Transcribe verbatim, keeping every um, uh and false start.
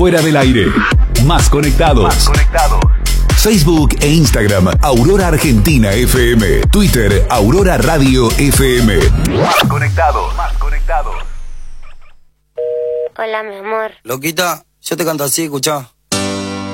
Fuera del aire. Más conectados. Más conectados. Facebook e Instagram Aurora Argentina F M. Twitter Aurora Radio F M. Más conectados. Más conectados. Hola, mi amor. Loquita, yo te canto así, escuchá.